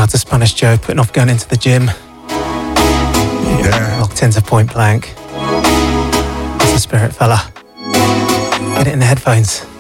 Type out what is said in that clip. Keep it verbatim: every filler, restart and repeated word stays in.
out to Spanish Joe, putting off going into the gym. Yeah. Locked into Point Blank. That's the spirit, fella. Get it in the headphones.